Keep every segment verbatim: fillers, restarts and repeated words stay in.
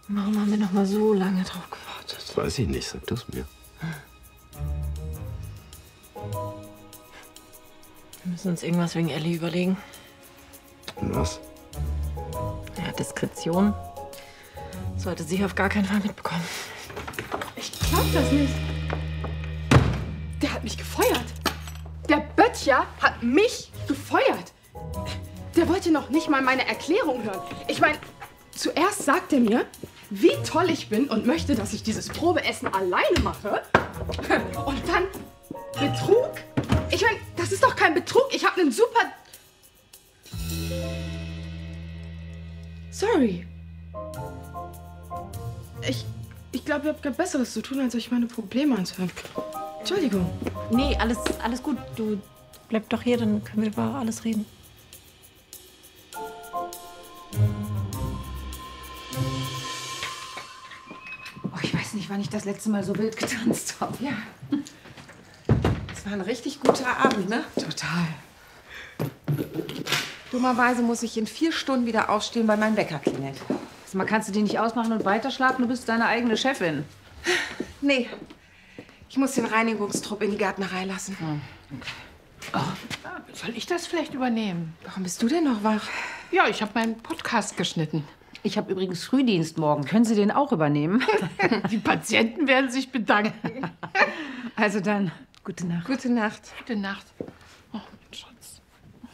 Warum haben wir noch mal so lange drauf gewartet? Weiß ich nicht, sag du's mir. Wir müssen uns irgendwas wegen Ellie überlegen. Und was? Ja, Diskretion. Sollte sie auf gar keinen Fall mitbekommen. Ich glaub das nicht. Der hat mich gefeuert. Der Böttcher hat mich gefeuert. Der wollte noch nicht mal meine Erklärung hören. Ich meine, zuerst sagt er mir, wie toll ich bin und möchte, dass ich dieses Probeessen alleine mache. Und dann Betrug? Ich meine, das ist doch kein Betrug. Ich habe einen super... Sorry. Ich, ich glaube, ihr habt kein Besseres zu tun, als euch meine Probleme anzuhören. Entschuldigung. Nee, alles, alles gut. Du bleib doch hier, dann können wir über alles reden. Oh, ich weiß nicht, wann ich das letzte Mal so wild getanzt habe. Ja. Es war ein richtig guter Abend, ne? Total. Dummerweise muss ich in vier Stunden wieder aufstehen, weil mein Wecker klingelt. Sag mal, kannst du den nicht ausmachen und weiterschlafen? Du bist deine eigene Chefin. Nee, ich muss den Reinigungstrupp in die Gärtnerei lassen. Oh, soll ich das vielleicht übernehmen? Warum bist du denn noch wach? Ja, ich habe meinen Podcast geschnitten. Ich habe übrigens Frühdienst morgen. Können Sie den auch übernehmen? Die Patienten werden sich bedanken. Also dann, gute Nacht. Gute Nacht. Gute Nacht. Oh, mein Schatz.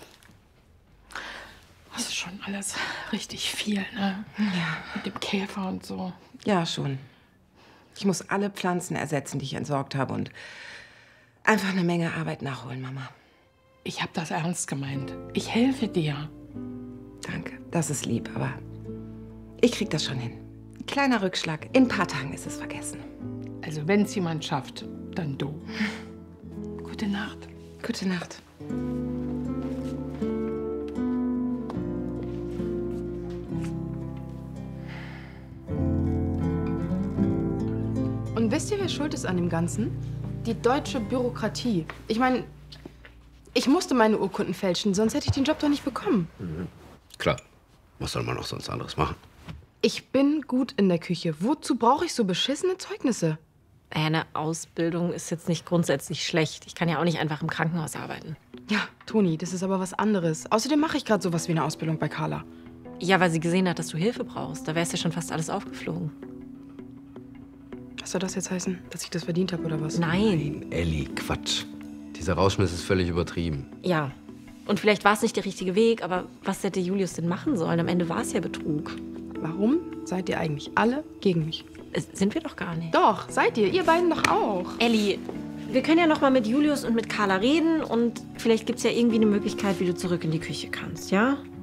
Das ist schon alles richtig viel, ne? Ja. Mit dem Käfer und so. Ja, schon. Ich muss alle Pflanzen ersetzen, die ich entsorgt habe und einfach eine Menge Arbeit nachholen, Mama. Ich habe das ernst gemeint. Ich helfe dir. Danke, das ist lieb, aber ich krieg das schon hin. Kleiner Rückschlag, in ein paar Tagen ist es vergessen. Also wenn es jemand schafft, dann du. Gute Nacht. Gute Nacht. Und wisst ihr, wer schuld ist an dem Ganzen? Die deutsche Bürokratie. Ich meine, ich musste meine Urkunden fälschen, sonst hätte ich den Job doch nicht bekommen. Mhm. Klar. Was soll man noch sonst anderes machen? Ich bin gut in der Küche. Wozu brauche ich so beschissene Zeugnisse? Eine Ausbildung ist jetzt nicht grundsätzlich schlecht. Ich kann ja auch nicht einfach im Krankenhaus arbeiten. Ja, Toni, das ist aber was anderes. Außerdem mache ich gerade sowas wie eine Ausbildung bei Carla. Ja, weil sie gesehen hat, dass du Hilfe brauchst. Da wärst ja schon fast alles aufgeflogen. Was soll das jetzt heißen? Dass ich das verdient habe oder was? Nein. Nein, Elli, Quatsch. Dieser Rauschmiss ist völlig übertrieben. Ja. Und vielleicht war es nicht der richtige Weg, aber was hätte Julius denn machen sollen? Am Ende war es ja Betrug. Warum seid ihr eigentlich alle gegen mich? Es sind wir doch gar nicht. Doch, seid ihr. Ihr beiden doch auch. Elli, wir können ja noch mal mit Julius und mit Carla reden und vielleicht gibt es ja irgendwie eine Möglichkeit, wie du zurück in die Küche kannst, ja?